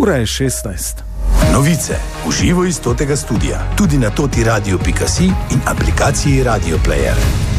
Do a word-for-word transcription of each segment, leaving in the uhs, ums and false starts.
Ura je šestnajst. Novice v živo iz Totega studia, tudi na toti radio pika si in aplikaciji Radio Player.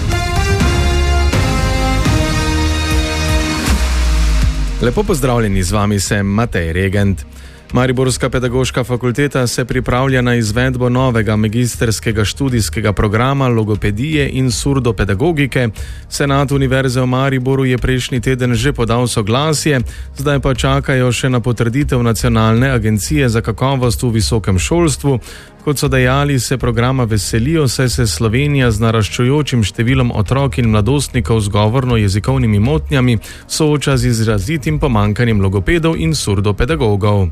Lepo pozdravljeni, z vami sem Matej Regent. Mariborska pedagoška fakulteta se pripravlja na izvedbo novega magistrskega študijskega programa logopedije in surdopedagogike. Senat Univerze v Mariboru je prejšnji teden že podal soglasje, zdaj pa čakajo še na potrditev Nacionalne agencije za kakovost v visokem šolstvu. Kot so dejali, se programa veselijo, saj se Slovenija z naraščujočim številom otrok in mladostnikov z govorno-jezikovnimi motnjami sooča z izrazitim pomanjkanjem logopedov in surdopedagogov.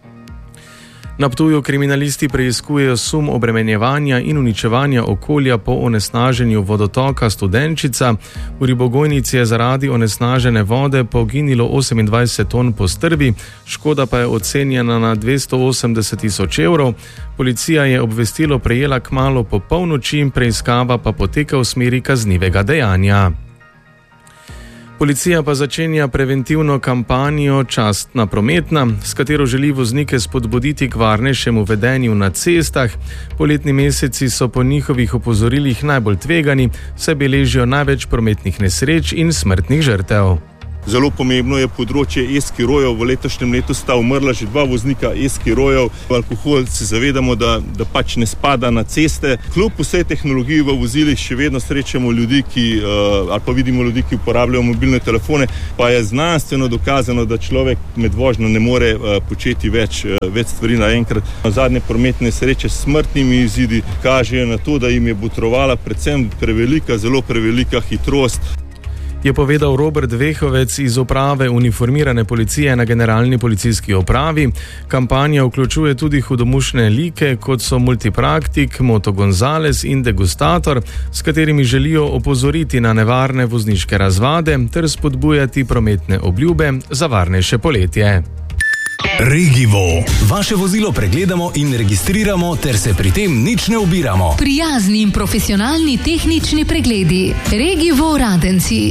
Na Ptuju kriminalisti preiskujejo sum obremenjevanja in uničevanja okolja po onesnaženju vodotoka Studenčica. V ribogojnici je zaradi onesnažene vode poginilo osemindvajset ton postrvi, škoda pa je ocenjena na dvesto osemdeset tisoč evrov. Policija je obvestilo prejela kmalu po polnoči, preiskava pa poteka v smeri kaznivega dejanja. Policija pa začenja preventivno kampanjo Častna prometna, s katero želi voznike spodbuditi k varnejšemu vedenju na cestah. Poletni meseci so po njihovih opozorilih najbolj tvegani, saj beležijo največ prometnih nesreč in smrtnih žrtev. Zelo pomembno je področje e-skirojev. V letošnjem letu sta umrla že dva voznika e-skirojev. Alkohol se zavedamo, da, da pač ne spada na ceste. Kljub vsej tehnologiji v vozilih še vedno srečamo ljudi, ki, uh, ali pa vidimo ljudi, ki uporabljajo mobilne telefone, pa je znanstveno dokazano, da človek med vožnjo ne more uh, početi več, uh, več stvari naenkrat. Zadnje prometne sreče s smrtnimi izidi kažejo na to, da jim je botrovala predvsem prevelika, zelo prevelika hitrost. Je povedal Robert Vehovec iz uprave uniformirane policije na Generalni policijski upravi. Kampanja vključuje tudi hudomušne like, kot so multipraktik, Moto Gonzales in degustator, s katerimi želijo opozoriti na nevarne vozniške razvade ter spodbujati prometne obljube za varnejše poletje. Regivo. Vaše vozilo pregledamo in registriramo ter se pri tem nič ne ubiramo. Prijazni in profesionalni tehnični pregledi. Regivo Radenci.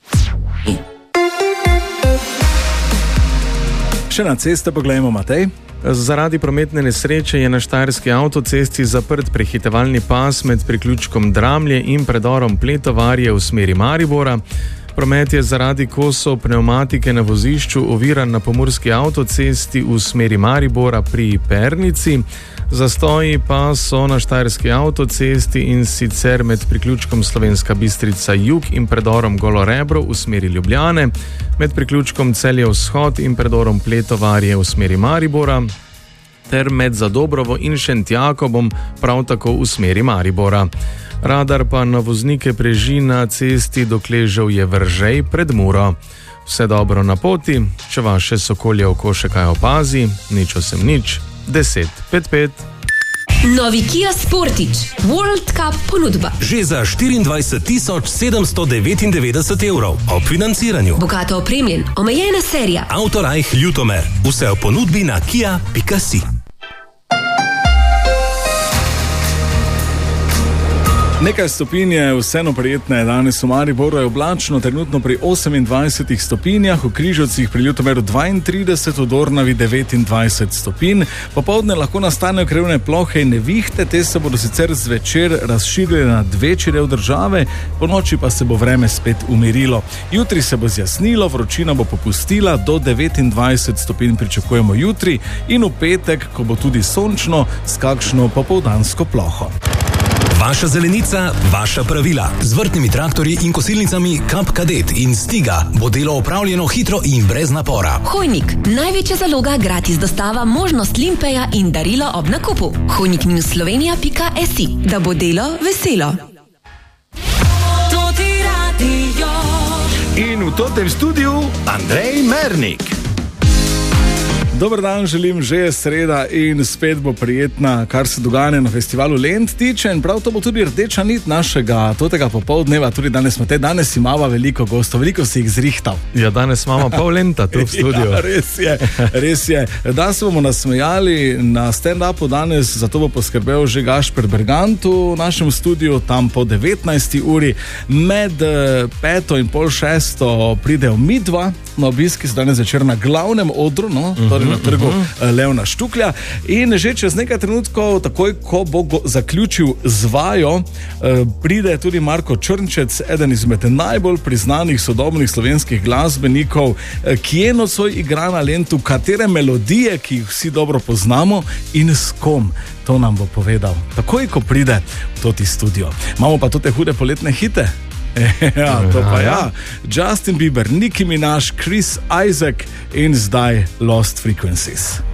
Še na ceste pogledamo, Matej. Zaradi prometne nesreče je na štajerski avtocesti zaprt prehitevalni pas med priključkom Dramlje in predorom Pletovarje v smeri Maribora. Promet je zaradi kosov pnevmatike na vozišču oviran na pomurski avtocesti v smeri Maribora pri Pernici. Zastoji pa so na štajerski avtocesti in sicer med priključkom Slovenska Bistrica Jug in predorom Golorebro v smeri Ljubljane, med priključkom Celje Vzhod in predorom Pletovarje v smeri Maribora ter med Zadobrovo in Šentjakobom prav tako v smeri Maribora. Radar pa na voznike preži na cesti Dokležev je Vržej pred Muro. Vse dobro na poti, če vaše sokolje oko še kaj opazi, nič osem nič, deset pet pet. Novi Kia Sportage World Cup ponudba. Že za štiriindvajset tisoč sedemsto devetindevetdeset evrov ob financiranju. Bogato opremljen, omejena serija. Autorajh Ljutomer. Vse v ponudbi na kia pika si. Nekaj stopinj je vseeno prijetne. Danes v Mariboru je oblačno, trenutno pri osemindvajsetih stopinjah, v Križevcih pri Ljutomeru dvaintrideset, v Dornavi devetindvajset stopinj. Popoldne lahko nastanejo krivne plohe in nevihte, te se bodo sicer zvečer razširile na večji del države, po noči pa se bo vreme spet umirilo. Jutri se bo zjasnilo, vročina bo popustila, do devetindvajset stopinj pričakujemo jutri in v petek, ko bo tudi sončno, s kakšno popoldansko ploho. Vaša zelenica, vaša pravila. Z vrtnimi traktorji in kosilnicami Kap Kadet in Stiga bo delo opravljeno hitro in brez napora. Hojnik, največja zaloga, gratis dostava, možnost limpeja in darilo ob nakupu. hojnik minus slovenija pika si, da bo delo veselo. In v totem studiu Andrej Mernik. Dober dan, želim, že je sreda in spet bo prijetna, kar se dogajanje na festivalu Lent tiče, in prav to bo tudi rdeča nit našega totega popoldneva. Tudi danes smo te, danes imamo veliko gostov, veliko si jih zrihtal. Ja, danes imamo pol lenta tu v studiu. Ja, res je, res je. Da se bomo nasmejali na stand-upu danes, zato bo poskrbel že Gašper Bergant v našem studiu, tam po devetnajsti uri. Med peto in pol šesto pridejo midva, na obiski so danes večer na glavnem odru, no, torej na trgu uh, Levna Štuklja. In že čez nekaj trenutkov, takoj ko bo go zaključil z vajo, uh, pride tudi Marko Črnčec, eden izmed najbolj priznanih sodobnih slovenskih glasbenikov, uh, ki je nocoj igra na lentu, katere melodije, ki jih vsi dobro poznamo in s kom. To nam bo povedal, takoj ko pride v toti studio. Imamo pa tudi hude poletne hite. Ja, to pa ja. Justin Bieber, Nicki Minaj, Chris Isaac in zdaj Lost Frequencies.